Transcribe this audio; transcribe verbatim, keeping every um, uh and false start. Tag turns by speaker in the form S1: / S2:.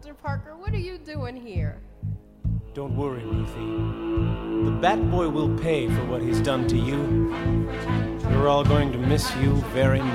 S1: Walter Parker, what are you doing here?
S2: Don't worry, Ruthie. The Bat Boy will pay for what he's done to you. We're all going to miss you very much.